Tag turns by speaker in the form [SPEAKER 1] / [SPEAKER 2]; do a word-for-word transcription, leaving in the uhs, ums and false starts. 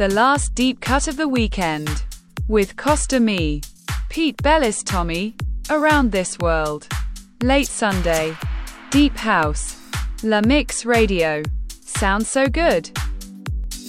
[SPEAKER 1] The last deep cut of the weekend. With Costa Me, Pete Bellis, Tommy, Around This World. Late Sunday. Deep House. La Mix Radio. Sounds so good.